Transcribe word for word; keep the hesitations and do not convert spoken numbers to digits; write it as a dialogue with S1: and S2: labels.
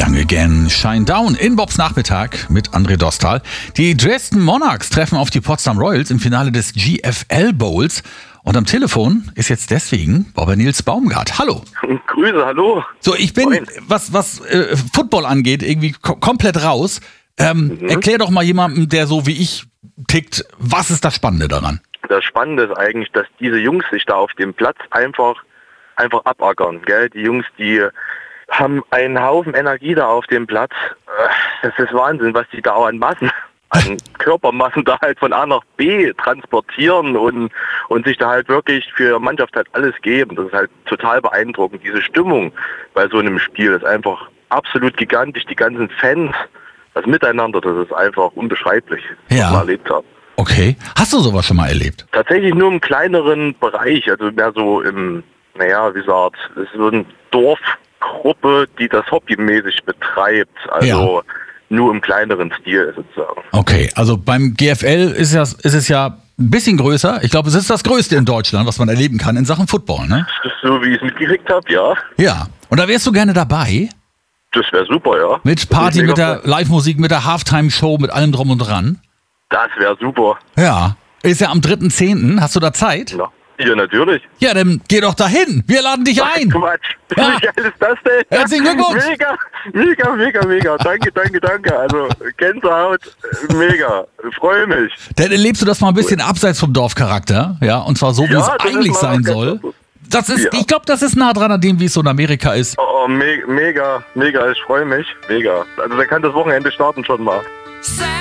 S1: Young Again, Shine Down in Bobs Nachmittag mit André Dostal. Die Dresden Monarchs treffen auf die Potsdam Royals im Finale des G F L Bowls. Und am Telefon ist jetzt deswegen Bobber Nils Baumgart. Hallo.
S2: Grüße, hallo.
S1: So, ich bin,
S2: Moin.
S1: was, was äh, Football angeht, irgendwie ko- komplett raus. Ähm,
S2: Mhm.
S1: Erklär doch mal jemandem, der so wie ich tickt, was ist das Spannende daran?
S2: Das Spannende ist eigentlich, dass diese Jungs sich da auf dem Platz einfach, einfach abackern. Gell? Die Jungs, die haben einen Haufen Energie da auf dem Platz. Das ist Wahnsinn, was die da an Massen, an Körpermassen da halt von A nach B transportieren und, und sich da halt wirklich für Mannschaft halt alles geben. Das ist halt total beeindruckend. Diese Stimmung bei so einem Spiel ist einfach absolut gigantisch. Die ganzen Fans, das Miteinander, das ist einfach unbeschreiblich,
S1: Ja.
S2: was wir erlebt haben.
S1: Okay. Hast du sowas schon mal erlebt?
S2: Tatsächlich nur im kleineren Bereich, also mehr so im, naja, wie gesagt, es ist so eine Dorfgruppe, die das hobbymäßig betreibt, also nur im kleineren Stil sozusagen.
S1: Okay, also beim G F L ist, ja, ist es ja ein bisschen größer. Ich glaube, es ist das Größte in Deutschland, was man erleben kann in Sachen Football, ne?
S2: Das ist so, wie ich es mitgekriegt habe, ja.
S1: Ja. Und da wärst du gerne dabei?
S2: Das wäre super, ja.
S1: Mit Party,
S2: Das
S1: mit
S2: ist mega
S1: der Live-Musik, mit der Halftime-Show, mit allem drum und dran?
S2: Das wäre super.
S1: Ja. Ist ja am dritten zehnten. Hast du da Zeit?
S2: Ja. Ja, natürlich.
S1: Ja, dann geh doch dahin. Wir laden dich ein.
S2: Quatsch.
S1: Ja.
S2: Wie geil ist das denn?
S1: Herzlichen Glückwunsch.
S2: Mega, mega, mega, mega. Danke, danke, danke. Also Gänsehaut, mega. Ich freue mich.
S1: Dann erlebst du das mal ein bisschen abseits vom Dorfcharakter. Ja, und zwar so, wie
S2: Ja,
S1: es
S2: das ist
S1: eigentlich
S2: mal
S1: sein
S2: ganz
S1: soll.
S2: anders.
S1: Das ist,
S2: Ja.
S1: ich glaube, das ist nah dran an dem, wie es so in Amerika ist.
S2: Oh, me mega, mega. Ich freue mich. Mega. Also da kann das Wochenende starten schon mal.